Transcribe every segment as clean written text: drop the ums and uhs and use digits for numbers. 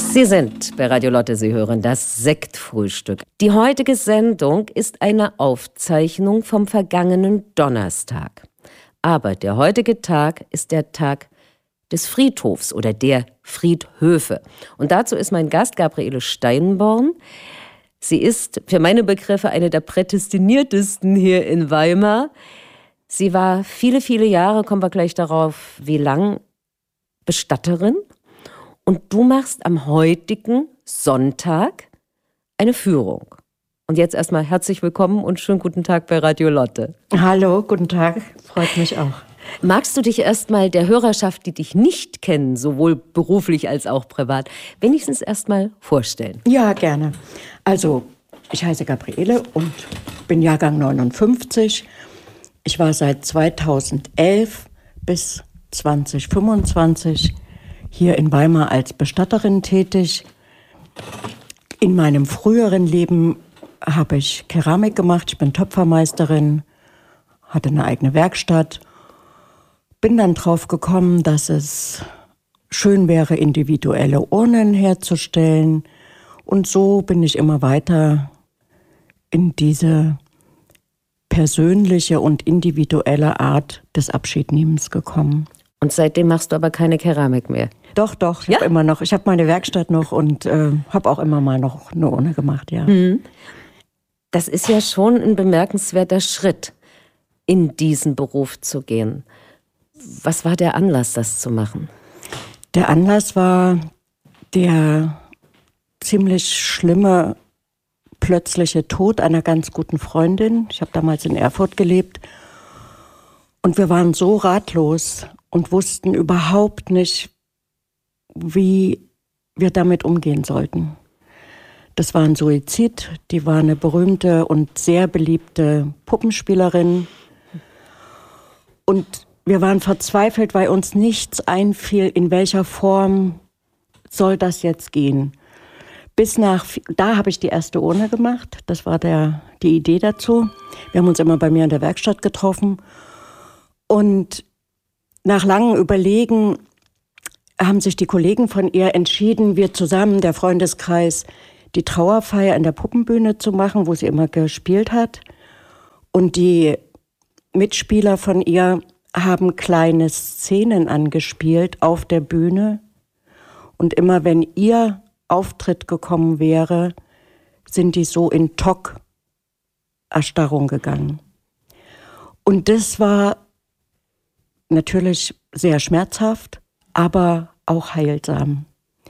Sie sind bei Radio Lotte, Sie hören das Sektfrühstück. Die heutige Sendung ist eine Aufzeichnung vom vergangenen Donnerstag. Aber der heutige Tag ist der Tag des Friedhofs oder der Friedhöfe. Und dazu ist mein Gast Gabriele Steinborn. Sie ist für meine Begriffe eine der prädestiniertesten hier in Weimar. Sie war viele, viele Jahre, kommen wir gleich darauf, wie lang, Bestatterin. Und du machst am heutigen Sonntag eine Führung. Und jetzt erstmal herzlich willkommen und schönen guten Tag bei Radio Lotte. Hallo, guten Tag, freut mich auch. Magst du dich erstmal der Hörerschaft, die dich nicht kennen, sowohl beruflich als auch privat, wenigstens erstmal vorstellen? Ja, gerne. Also, ich heiße Gabriele und bin Jahrgang 59. Ich war seit 2011 bis 2025 hier in Weimar als Bestatterin tätig. In meinem früheren Leben habe ich Keramik gemacht, ich bin Töpfermeisterin, hatte eine eigene Werkstatt. Bin dann drauf gekommen, dass es schön wäre, individuelle Urnen herzustellen. Und so bin ich immer weiter in diese persönliche und individuelle Art des Abschiednehmens gekommen. Und seitdem machst du aber keine Keramik mehr? Doch, ich habe immer noch. Ich habe meine Werkstatt noch und habe auch immer mal noch eine Urne gemacht, ja. Das ist ja schon ein bemerkenswerter Schritt, in diesen Beruf zu gehen. Was war der Anlass, das zu machen? Der Anlass war der ziemlich schlimme, plötzliche Tod einer ganz guten Freundin. Ich habe damals in Erfurt gelebt. Und wir waren so ratlos und wussten überhaupt nicht, wie wir damit umgehen sollten. Das war ein Suizid. Die war eine berühmte und sehr beliebte Puppenspielerin. Und wir waren verzweifelt, weil uns nichts einfiel, in welcher Form soll das jetzt gehen. Da habe ich die erste Urne gemacht. Das war die Idee dazu. Wir haben uns immer bei mir in der Werkstatt getroffen. Und nach langem Überlegen haben sich die Kollegen von ihr entschieden, wir zusammen, der Freundeskreis, die Trauerfeier in der Puppenbühne zu machen, wo sie immer gespielt hat. Und die Mitspieler von ihr haben kleine Szenen angespielt auf der Bühne. Und immer wenn ihr Auftritt gekommen wäre, sind die so in Erstarrung gegangen. Und das war natürlich sehr schmerzhaft, aber auch heilsam.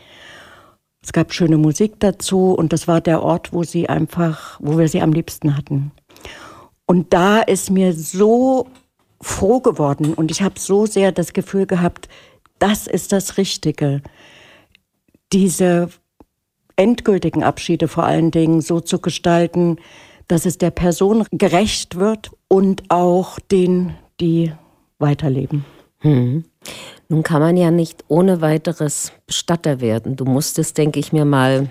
Es gab schöne Musik dazu und das war der Ort, wo wir sie am liebsten hatten. Und da ist mir so froh geworden und ich habe so sehr das Gefühl gehabt, das ist das Richtige. Diese endgültigen Abschiede vor allen Dingen so zu gestalten, dass es der Person gerecht wird und auch denen, die weiterleben. Nun kann man ja nicht ohne weiteres Bestatter werden. Du musstest, denke ich mir mal,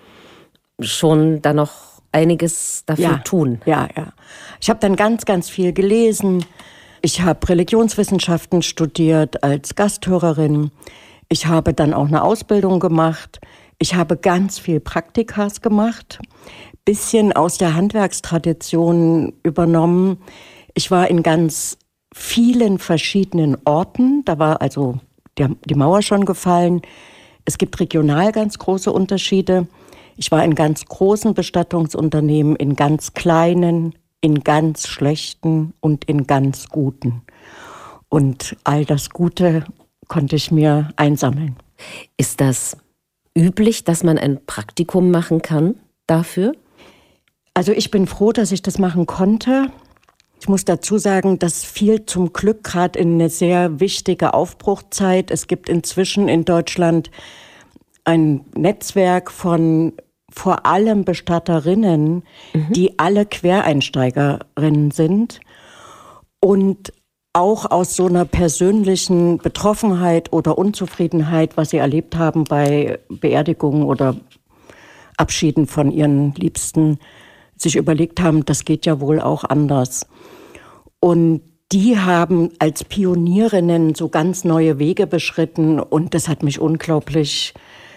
schon da noch einiges dafür tun. Ja. Ich habe dann ganz, ganz viel gelesen. Ich habe Religionswissenschaften studiert als Gasthörerin. Ich habe dann auch eine Ausbildung gemacht. Ich habe ganz viel Praktikas gemacht, bisschen aus der Handwerkstradition übernommen. Ich war in ganz vielen verschiedenen Orten. Da war also die Mauer schon gefallen. Es gibt regional ganz große Unterschiede. Ich war in ganz großen Bestattungsunternehmen, in ganz kleinen, in ganz schlechten und in ganz guten. Und all das Gute konnte ich mir einsammeln. Ist das üblich, dass man ein Praktikum machen kann dafür? Also ich bin froh, dass ich das machen konnte. Ich muss dazu sagen, das fiel zum Glück gerade in eine sehr wichtige Aufbruchzeit. Es gibt inzwischen in Deutschland ein Netzwerk von vor allem Bestatterinnen, die alle Quereinsteigerinnen sind und auch aus so einer persönlichen Betroffenheit oder Unzufriedenheit, was sie erlebt haben bei Beerdigungen oder Abschieden von ihren Liebsten, sich überlegt haben, das geht ja wohl auch anders. Und die haben als Pionierinnen so ganz neue Wege beschritten und das hat mich unglaublich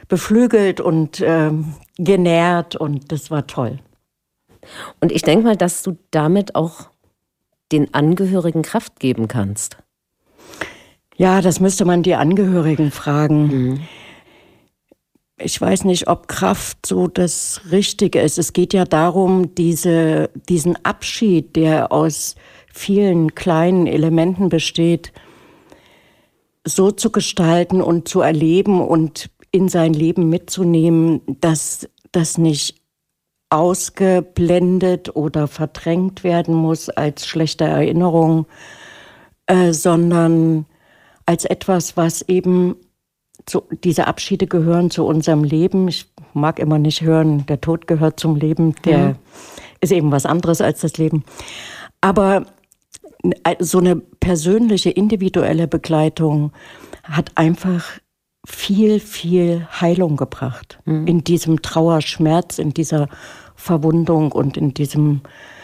beflügelt und genährt und das war toll. Und ich denke mal, dass du damit auch den Angehörigen Kraft geben kannst. Ja, das müsste man die Angehörigen fragen. Ich weiß nicht, ob Kraft so das Richtige ist. Es geht ja darum, diesen Abschied, der aus vielen kleinen Elementen besteht, so zu gestalten und zu erleben und in sein Leben mitzunehmen, dass das nicht ausgeblendet oder verdrängt werden muss als schlechte Erinnerung, sondern als etwas, was eben, diese Abschiede gehören zu unserem Leben. Ich mag immer nicht hören, der Tod gehört zum Leben, der ist eben was anderes als das Leben. Aber so eine persönliche, individuelle Begleitung hat einfach viel, viel Heilung gebracht. In diesem Trauerschmerz, in dieser Verwundung und in diesem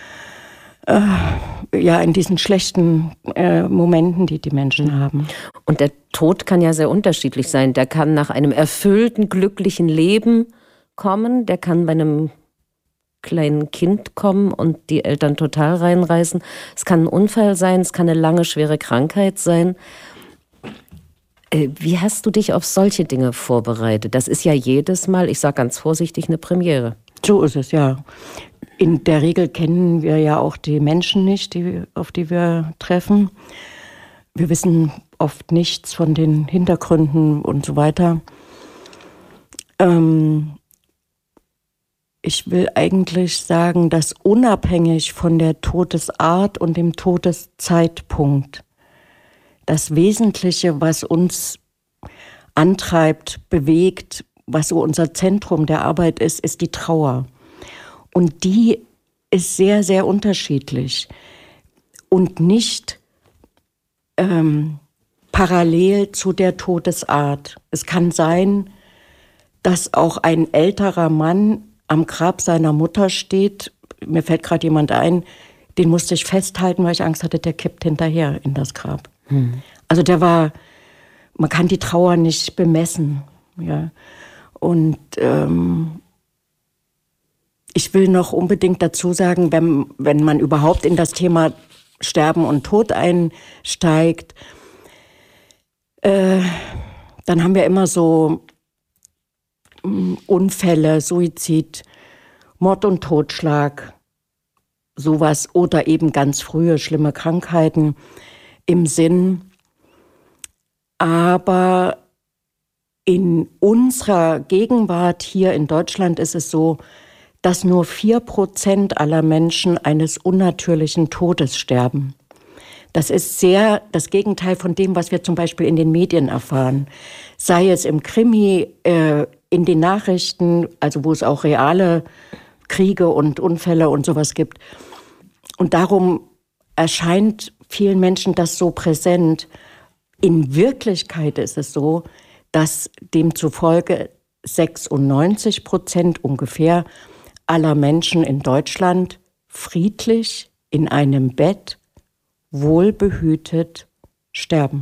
in diesen schlechten Momenten, die die Menschen haben. Und der Tod kann ja sehr unterschiedlich sein. Der kann nach einem erfüllten, glücklichen Leben kommen. Der kann bei einem kleinen Kind kommen und die Eltern total reinreißen. Es kann ein Unfall sein, es kann eine lange, schwere Krankheit sein. Wie hast du dich auf solche Dinge vorbereitet? Das ist ja jedes Mal, ich sage ganz vorsichtig, eine Premiere. So ist es, ja. In der Regel kennen wir ja auch die Menschen nicht, auf die wir treffen. Wir wissen oft nichts von den Hintergründen und so weiter. Ich will eigentlich sagen, dass unabhängig von der Todesart und dem Todeszeitpunkt das Wesentliche, was uns antreibt, bewegt, was so unser Zentrum der Arbeit ist, ist die Trauer. Und die ist sehr, sehr unterschiedlich und nicht parallel zu der Todesart. Es kann sein, dass auch ein älterer Mann am Grab seiner Mutter steht. Mir fällt gerade jemand ein, den musste ich festhalten, weil ich Angst hatte, der kippt hinterher in das Grab. Also man kann die Trauer nicht bemessen. Ja. Und ich will noch unbedingt dazu sagen, wenn man überhaupt in das Thema Sterben und Tod einsteigt, dann haben wir immer so Unfälle, Suizid, Mord und Totschlag, sowas oder eben ganz frühe schlimme Krankheiten im Sinn. Aber in unserer Gegenwart hier in Deutschland ist es so, dass nur 4% aller Menschen eines unnatürlichen Todes sterben. Das ist sehr das Gegenteil von dem, was wir zum Beispiel in den Medien erfahren. Sei es im Krimi, in den Nachrichten, also wo es auch reale Kriege und Unfälle und sowas gibt. Und darum erscheint vielen Menschen das so präsent. In Wirklichkeit ist es so, dass demzufolge 96% ungefähr aller Menschen in Deutschland friedlich in einem Bett, wohlbehütet sterben.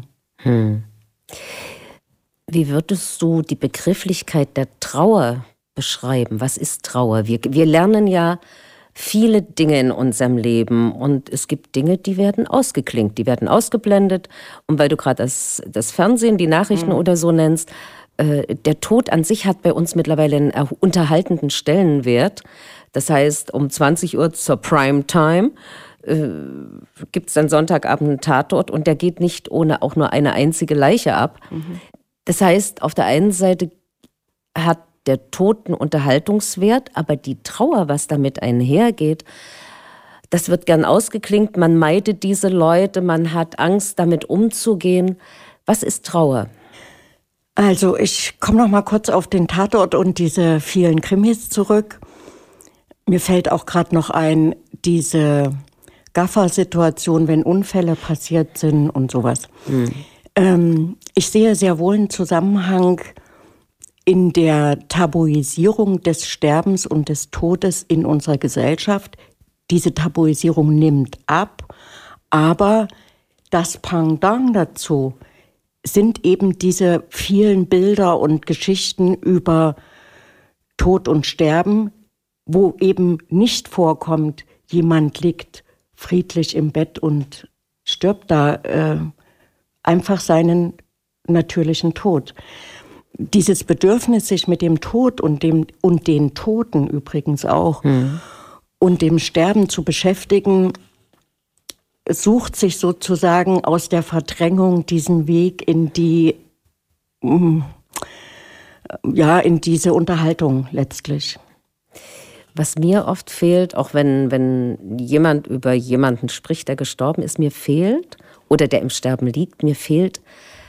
Wie würdest du die Begrifflichkeit der Trauer beschreiben? Was ist Trauer? Wir lernen ja viele Dinge in unserem Leben und es gibt Dinge, die werden ausgeklinkt, die werden ausgeblendet. Und weil du gerade das Fernsehen, die Nachrichten oder so nennst, der Tod an sich hat bei uns mittlerweile einen unterhaltenden Stellenwert. Das heißt, um 20 Uhr zur Primetime gibt es dann Sonntagabend einen Tatort und der geht nicht ohne auch nur eine einzige Leiche ab. Das heißt, auf der einen Seite hat der Tod einen Unterhaltungswert, aber die Trauer, was damit einhergeht, das wird gern ausgeklinkt. Man meidet diese Leute, man hat Angst, damit umzugehen. Was ist Trauer? Also ich komme noch mal kurz auf den Tatort und diese vielen Krimis zurück. Mir fällt auch gerade noch ein, diese Gaffer-Situation, wenn Unfälle passiert sind und sowas. Ich sehe sehr wohl einen Zusammenhang in der Tabuisierung des Sterbens und des Todes in unserer Gesellschaft. Diese Tabuisierung nimmt ab, aber das Pendant dazu sind eben diese vielen Bilder und Geschichten über Tod und Sterben, wo eben nicht vorkommt, jemand liegt friedlich im Bett und stirbt da einfach seinen natürlichen Tod. Dieses Bedürfnis, sich mit dem Tod und den Toten übrigens auch und dem Sterben zu beschäftigen, sucht sich sozusagen aus der Verdrängung diesen Weg in in diese Unterhaltung letztlich. Was mir oft fehlt, auch wenn jemand über jemanden spricht, der gestorben ist, mir fehlt, oder der im Sterben liegt, mir fehlt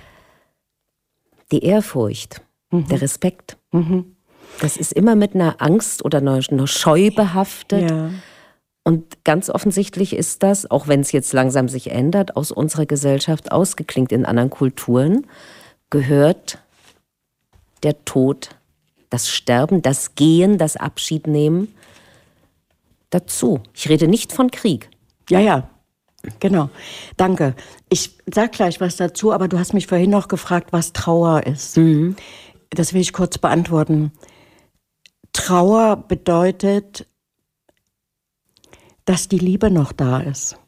die Ehrfurcht, der Respekt. Das ist immer mit einer Angst oder einer Scheu behaftet. Ja. Und ganz offensichtlich ist das, auch wenn es jetzt langsam sich ändert, aus unserer Gesellschaft ausgeklingt. In anderen Kulturen gehört der Tod, das Sterben, das Gehen, das Abschiednehmen dazu. Ich rede nicht von Krieg. Ja, genau. Danke. Ich sag gleich was dazu, aber du hast mich vorhin noch gefragt, was Trauer ist. Das will ich kurz beantworten. Trauer bedeutet, dass die Liebe noch da ist.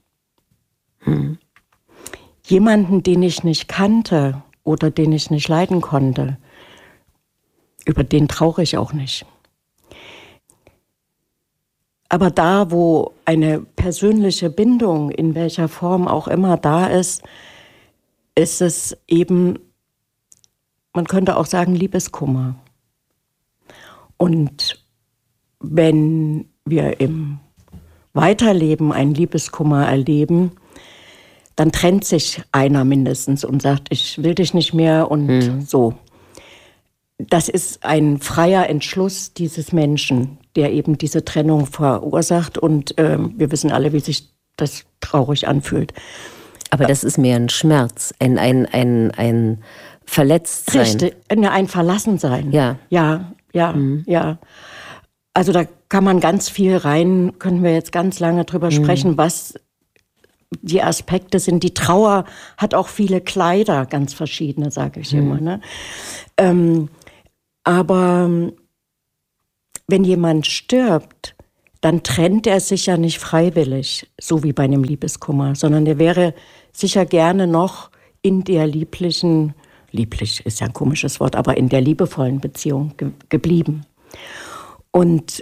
Jemanden, den ich nicht kannte oder den ich nicht leiden konnte, über den trauere ich auch nicht. Aber da, wo eine persönliche Bindung, in welcher Form auch immer da ist, ist es eben, man könnte auch sagen, Liebeskummer. Und wenn wir im Weiterleben einen Liebeskummer erleben, dann trennt sich einer mindestens und sagt, ich will dich nicht mehr und so. Das ist ein freier Entschluss dieses Menschen, der eben diese Trennung verursacht und wir wissen alle, wie sich das traurig anfühlt. Aber das ist mehr ein Schmerz, ein Verletztsein. Richtig, ein Verlassensein. Ja. Also da kann man ganz viel rein, können wir jetzt ganz lange drüber sprechen, was die Aspekte sind. Die Trauer hat auch viele Kleider, ganz verschiedene, sage ich immer. Ne? Aber wenn jemand stirbt, dann trennt er sich ja nicht freiwillig, so wie bei einem Liebeskummer, sondern er wäre sicher gerne noch in der lieblich ist ja ein komisches Wort, aber in der liebevollen Beziehung geblieben. Und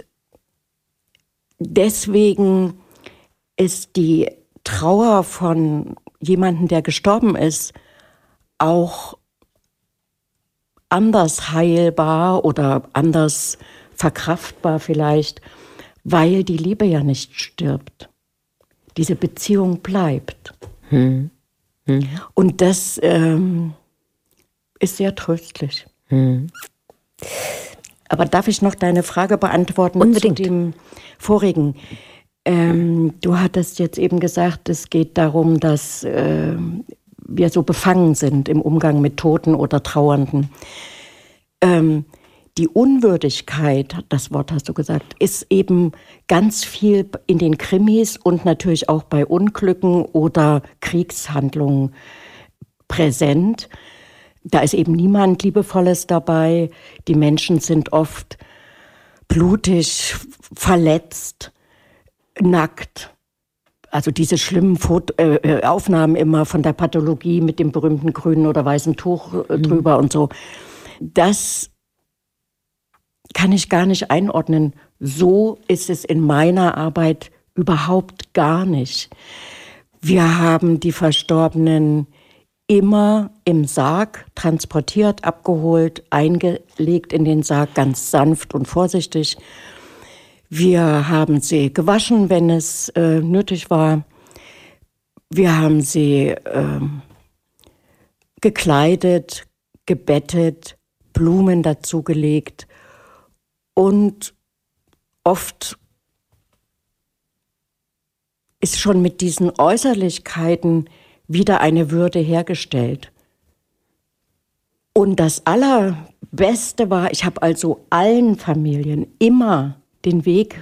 deswegen ist die Trauer von jemandem, der gestorben ist, auch anders heilbar oder anders verkraftbar vielleicht, weil die Liebe ja nicht stirbt. Diese Beziehung bleibt. Und das ist sehr tröstlich. Aber darf ich noch deine Frage beantworten? Unbedingt. Zu dem vorigen? Du hattest jetzt eben gesagt, es geht darum, dass wir so befangen sind im Umgang mit Toten oder Trauernden. Die Unwürdigkeit, das Wort hast du gesagt, ist eben ganz viel in den Krimis und natürlich auch bei Unglücken oder Kriegshandlungen präsent. Da ist eben niemand Liebevolles dabei. Die Menschen sind oft blutig, verletzt, nackt. Also diese schlimmen Aufnahmen immer von der Pathologie mit dem berühmten grünen oder weißen Tuch drüber und so. Das kann ich gar nicht einordnen. So ist es in meiner Arbeit überhaupt gar nicht. Wir haben die Verstorbenen immer im Sarg transportiert, abgeholt, eingelegt in den Sarg, ganz sanft und vorsichtig. Wir haben sie gewaschen, wenn es nötig war. Wir haben sie gekleidet, gebettet, Blumen dazugelegt und oft ist schon mit diesen Äußerlichkeiten wieder eine Würde hergestellt. Und das Allerbeste war, ich habe also allen Familien immer den Weg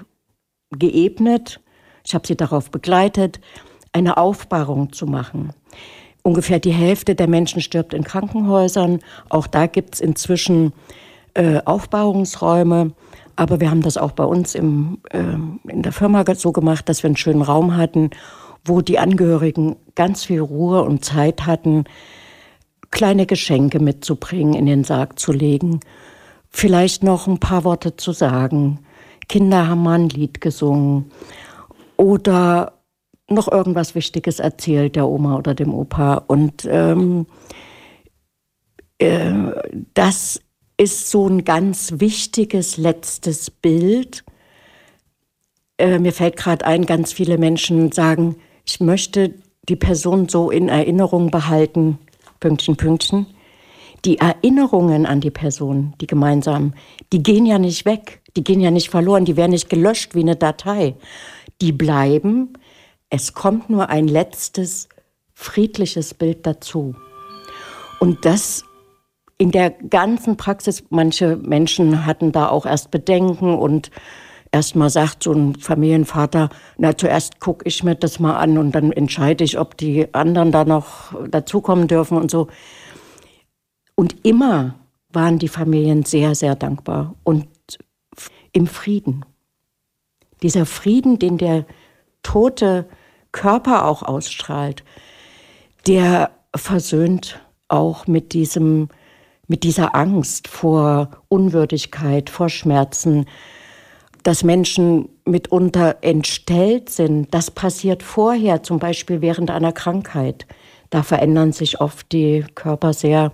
geebnet, ich habe sie darauf begleitet, eine Aufbahrung zu machen. Ungefähr die Hälfte der Menschen stirbt in Krankenhäusern. Auch da gibt es inzwischen Aufbauungsräume. Aber wir haben das auch bei uns in der Firma so gemacht, dass wir einen schönen Raum hatten, wo die Angehörigen ganz viel Ruhe und Zeit hatten, kleine Geschenke mitzubringen, in den Sarg zu legen, vielleicht noch ein paar Worte zu sagen. Kinder haben mal ein Lied gesungen oder noch irgendwas Wichtiges erzählt, der Oma oder dem Opa. Und das ist so ein ganz wichtiges letztes Bild. Mir fällt gerade ein, ganz viele Menschen sagen, ich möchte die Person so in Erinnerung behalten, Pünktchen, Pünktchen. Die Erinnerungen an die Person, die gemeinsamen, die gehen ja nicht weg, die gehen ja nicht verloren, die werden nicht gelöscht wie eine Datei. Die bleiben, es kommt nur ein letztes friedliches Bild dazu. Und das in der ganzen Praxis, manche Menschen hatten da auch erst Bedenken und erst mal sagt so ein Familienvater, na zuerst gucke ich mir das mal an und dann entscheide ich, ob die anderen da noch dazukommen dürfen und so. Und immer waren die Familien sehr, sehr dankbar und im Frieden. Dieser Frieden, den der tote Körper auch ausstrahlt, der versöhnt auch mit dieser Angst vor Unwürdigkeit, vor Schmerzen, dass Menschen mitunter entstellt sind. Das passiert vorher, zum Beispiel während einer Krankheit. Da verändern sich oft die Körper sehr.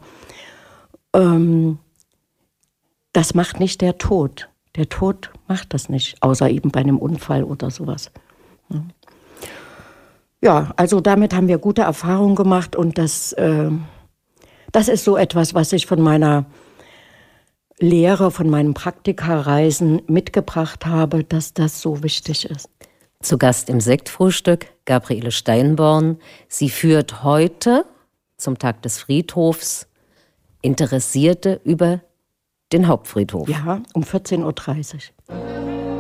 Das macht nicht der Tod. Der Tod macht das nicht, außer eben bei einem Unfall oder sowas. Ja, also damit haben wir gute Erfahrungen gemacht und das ist so etwas, was ich von meiner Lehre, von meinen Praktikareisen mitgebracht habe, dass das so wichtig ist. Zu Gast im Sektfrühstück Gabriele Steinborn. Sie führt heute zum Tag des Friedhofs Interessierte über den Hauptfriedhof. Ja, um 14:30 Uhr.